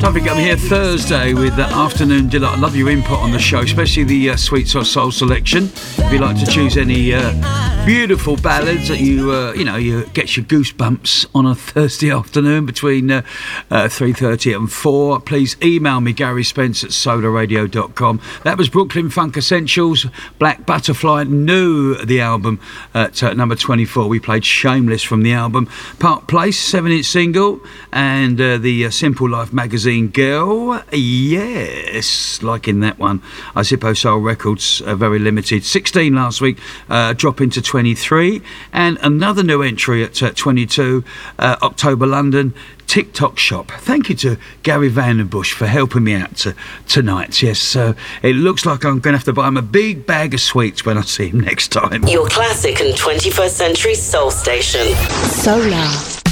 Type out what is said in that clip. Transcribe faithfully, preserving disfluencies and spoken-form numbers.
Lovely to come here Thursday with the Afternoon Delight. I love your input on the show, especially the uh, Sweet or Soul selection. If you'd like to choose any uh, beautiful ballads that you, uh, you know, you get your goosebumps on a Thursday afternoon between uh, uh, three thirty and four, please email me, Gary Spence at solar radio dot com. That was Brooklyn Funk Essentials. Black Butterfly knew the album at uh, number twenty-four. We played Shameless from the album. Park Place, seven-inch single, and uh, the uh, Simple Life magazine Girl, yes, liking that one. I suppose Soul Records are very limited. sixteen last week, uh, dropping to twenty-three, and another new entry at uh, twenty-two, uh, October London, TikTok Shop. Thank you to Gary Vandenbush for helping me out to, tonight. Yes, uh, it looks like I'm going to have to buy him a big bag of sweets when I see him next time. Your classic and twenty-first century soul station. Solar.